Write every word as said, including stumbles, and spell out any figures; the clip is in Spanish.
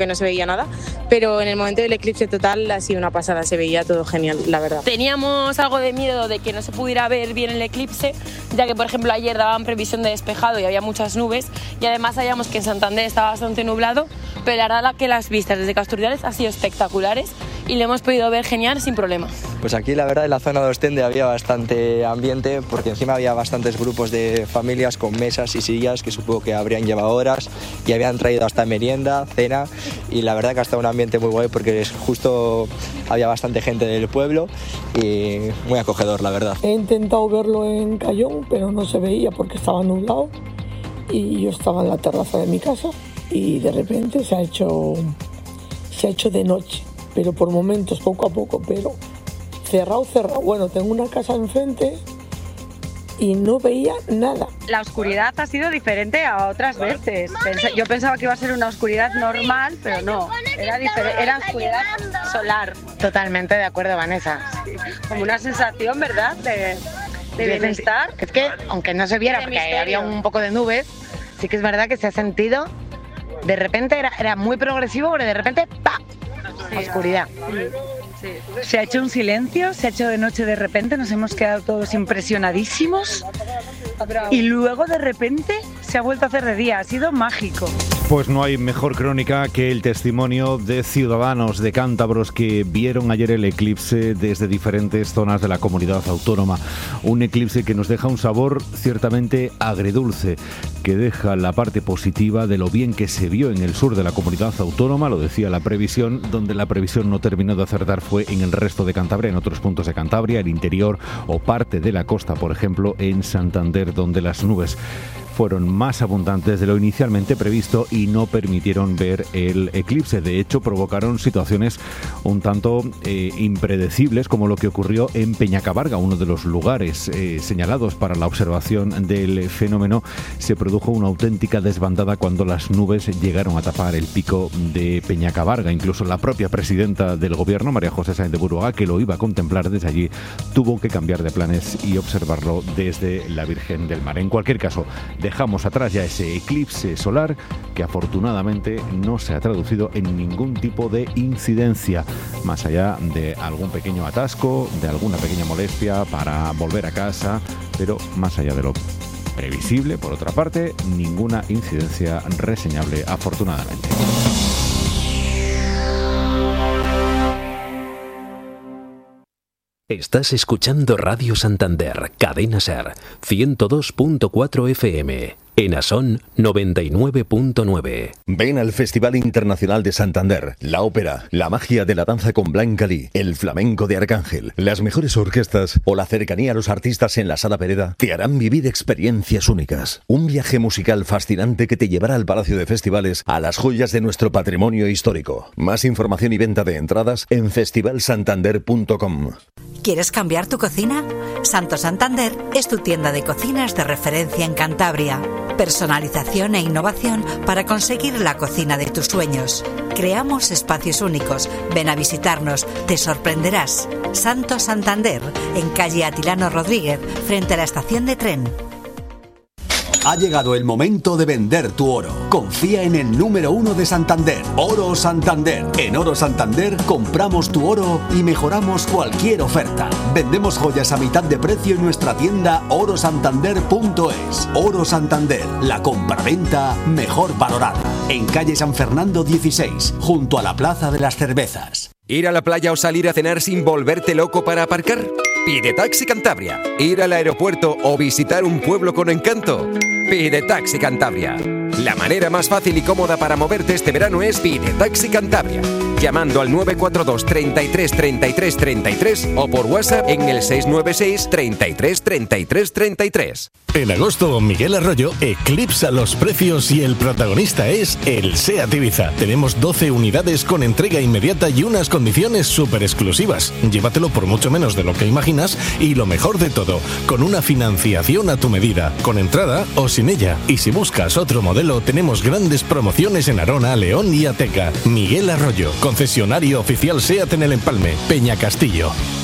que no se veía nada, pero en el momento del eclipse total ha sido una pasada, se veía todo genial, la verdad. Teníamos algo de miedo de que no se pudiera ver bien el eclipse, ya que por ejemplo ayer daban previsión de despejado y había muchas nubes, y además sabíamos que en Santander estaba bastante nublado, pero la verdad que las vistas desde Casturdiales han sido espectaculares y lo hemos podido ver genial sin problema. Pues aquí la verdad en la zona de Ostende había bastante ambiente, porque encima había bastantes grupos de familias con mesas y sillas que supongo que habrían llevado horas y habían traído hasta merienda, cena, y la verdad que ha estado un ambiente muy guay porque justo había bastante gente del pueblo y muy acogedor, la verdad. He intentado verlo en Cayón, pero no se veía porque estaba nublado y yo estaba en la terraza de mi casa y de repente se ha hecho, se ha hecho de noche, pero por momentos, poco a poco, pero cerrado, cerrado. Bueno, tengo una casa enfrente y no veía nada. La oscuridad ha sido diferente a otras veces. Yo pensaba que iba a ser una oscuridad normal, pero no. Era, difer- era oscuridad solar. Totalmente de acuerdo, Vanessa. Sí, como una sensación, ¿verdad?, de, de bienestar. Es que, aunque no se viera porque había un poco de nubes, sí que es verdad que se ha sentido, de repente era, era muy progresivo, pero de repente, ¡pa!, sí, oscuridad. Sí. Sí. Se ha hecho un silencio, se ha hecho de noche de repente, nos hemos quedado todos impresionadísimos y luego de repente se ha vuelto a hacer de día, ha sido mágico. Pues no hay mejor crónica que el testimonio de ciudadanos, de cántabros que vieron ayer el eclipse desde diferentes zonas de la comunidad autónoma. Un eclipse que nos deja un sabor ciertamente agridulce, que deja la parte positiva de lo bien que se vio en el sur de la comunidad autónoma, lo decía la previsión, donde la previsión no terminó de acertar fue en el resto de Cantabria, en otros puntos de Cantabria, el interior o parte de la costa, por ejemplo, en Santander, donde las nubes fueron más abundantes de lo inicialmente previsto y no permitieron ver el eclipse. De hecho, provocaron situaciones un tanto eh, impredecibles, como lo que ocurrió en Peñacabarga, uno de los lugares eh, señalados para la observación del fenómeno. Se produjo una auténtica desbandada cuando las nubes llegaron a tapar el pico de Peñacabarga. Incluso la propia presidenta del gobierno, María José Sáenz de Buruaga, que lo iba a contemplar desde allí, tuvo que cambiar de planes y observarlo desde la Virgen del Mar. En cualquier caso, dejamos atrás ya ese eclipse solar que afortunadamente no se ha traducido en ningún tipo de incidencia, más allá de algún pequeño atasco, de alguna pequeña molestia para volver a casa, pero más allá de lo previsible, por otra parte, ninguna incidencia reseñable, afortunadamente. Estás escuchando Radio Santander, Cadena Ser, ciento dos punto cuatro F M. En Asón, noventa y nueve punto nueve. Ven al Festival Internacional de Santander, la ópera, la magia de la danza con Blanca Lee, el flamenco de Arcángel, las mejores orquestas o la cercanía a los artistas en la Sala Pereda te harán vivir experiencias únicas. Un viaje musical fascinante que te llevará al Palacio de Festivales, a las joyas de nuestro patrimonio histórico. Más información y venta de entradas en festival santander punto com. ¿Quieres cambiar tu cocina? Santo Santander es tu tienda de cocinas de referencia en Cantabria. Personalización e innovación para conseguir la cocina de tus sueños. Creamos espacios únicos. Ven a visitarnos, te sorprenderás. Santo Santander, en calle Atilano Rodríguez, frente a la estación de tren. Ha llegado el momento de vender tu oro. Confía en el número uno de Santander, Oro Santander. En Oro Santander compramos tu oro y mejoramos cualquier oferta. Vendemos joyas a mitad de precio en nuestra tienda oro santander punto es. Oro Santander, la compraventa mejor valorada. En calle San Fernando dieciséis, junto a la Plaza de las Cervezas. ¿Ir a la playa o salir a cenar sin volverte loco para aparcar? Pide Taxi Cantabria. ¿Ir al aeropuerto o visitar un pueblo con encanto? Pide Taxi Cantabria. La manera más fácil y cómoda para moverte este verano es Pide Taxi Cantabria, llamando al nueve cuatro dos, treinta y tres, treinta y tres, treinta y tres o por WhatsApp en el seis nueve seis, treinta y tres, treinta y tres, treinta y tres. En agosto, Miguel Arroyo eclipsa los precios y el protagonista es el SEAT Ibiza. Tenemos doce unidades con entrega inmediata y unas condiciones súper exclusivas. Llévatelo por mucho menos de lo que imaginas y lo mejor de todo, con una financiación a tu medida, con entrada o sin ella. Y si buscas otro modelo, tenemos grandes promociones en Arona, León y Ateca. Miguel Arroyo, concesionario oficial SEAT en el Empalme, Peña Castillo.